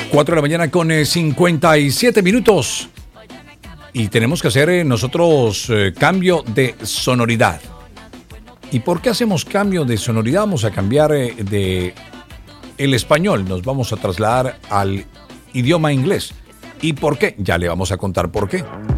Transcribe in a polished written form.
4 de la mañana con 57 minutos. Y tenemos que hacer nosotros cambio de sonoridad. ¿Y por qué hacemos cambio de sonoridad? Vamos a cambiar de el español. Nos vamos a trasladar al idioma inglés. ¿Y por qué? Ya le vamos a contar por qué.